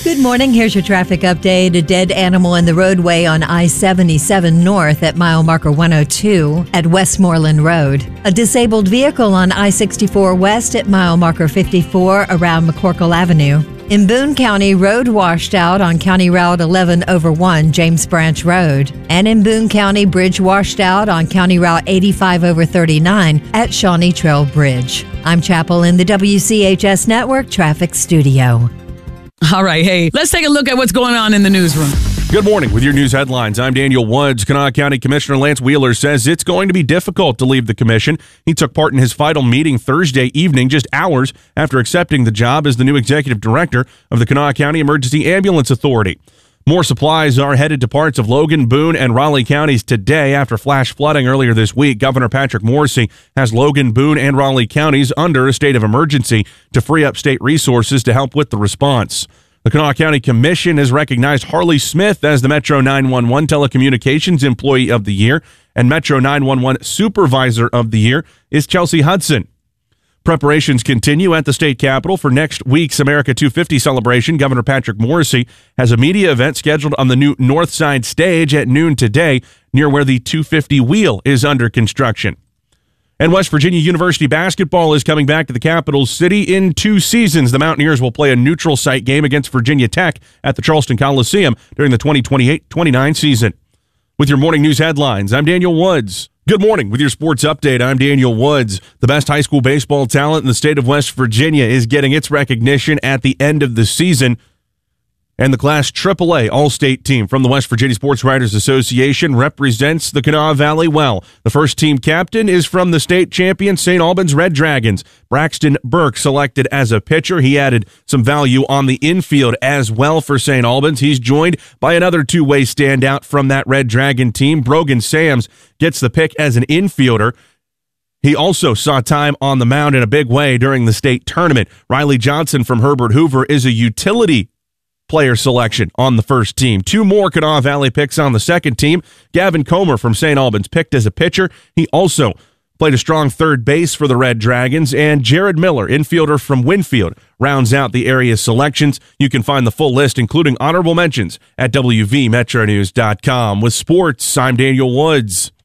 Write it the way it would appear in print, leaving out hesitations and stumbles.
Good morning. Here's your traffic update. A dead animal in the roadway on I-77 North at mile marker 102 at Westmoreland Road. A disabled vehicle on I-64 West at mile marker 54 around McCorkle Avenue. In Boone County, road washed out on County Route 11/1 James Branch Road. And in Boone County, bridge washed out on County Route 85/39 at Shawnee Trail Bridge. I'm Chapel in the WCHS Network Traffic Studio. All right, hey, let's take a look at what's going on in the newsroom. Good morning with your news headlines. I'm Daniel Woods. Kanawha County Commissioner Lance Wheeler says it's going to be difficult to leave the commission. He took part in his final meeting Thursday evening, just hours after accepting the job as the new executive director of the Kanawha County Emergency Ambulance Authority. More supplies are headed to parts of Logan, Boone, and Raleigh counties today after flash flooding earlier this week. Governor Patrick Morrisey has Logan, Boone, and Raleigh counties under a state of emergency to free up state resources to help with the response. The Kanawha County Commission has recognized Harley Smith as the Metro 911 Telecommunications Employee of the Year, and Metro 911 Supervisor of the Year is Chelsea Hudson. Preparations continue at the state capitol for next week's America 250 celebration. Governor Patrick Morrisey has a media event scheduled on the new North Side stage at noon today, near where the 250 wheel is under construction. And West Virginia University basketball is coming back to the capital city in 2 seasons. The Mountaineers will play a neutral site game against Virginia Tech at the Charleston Coliseum during the 2028-29 season. With your morning news headlines, I'm Daniel Woods. Good morning. With your sports update, I'm Daniel Woods. The best high school baseball talent in the state of West Virginia is getting its recognition at the end of the season. And the Class AAA All-State team from the West Virginia Sports Writers Association represents the Kanawha Valley well. The first team captain is from the state champion St. Albans Red Dragons. Braxton Burke selected as a pitcher. He added some value on the infield as well for St. Albans. He's joined by another two-way standout from that Red Dragon team. Brogan Sams gets the pick as an infielder. He also saw time on the mound in a big way during the state tournament. Riley Johnson from Herbert Hoover is a utility player selection on the first team. 2 more Kanawha Valley picks on the second team. Gavin Comer from St. Albans picked as a pitcher. He also played a strong third base for the Red Dragons. And Jared Miller, infielder from Winfield, rounds out the area's selections. You can find the full list, including honorable mentions, at WVMetronews.com. With sports, I'm Daniel Woods.